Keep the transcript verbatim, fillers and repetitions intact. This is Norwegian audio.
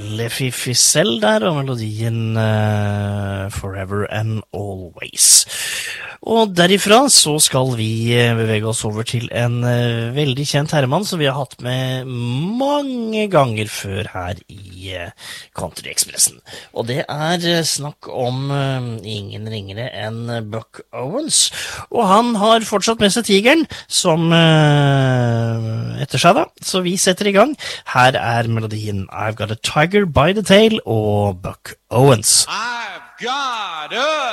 Leffy Fissell der, og melodien uh, Forever and Always. Og derifra så skal vi bevege oss over til en uh, veldig kjent herremann som vi har hatt med mange ganger før her i uh, Country Expressen. Og det er uh, snakk om uh, ingen ringere enn Buck Owens. Og han har fortsatt med seg tigeren som uh, etter seg da. Så vi setter i gang. Her er melodien I've Got a Tiger by the Tail og Buck Owens. I've got a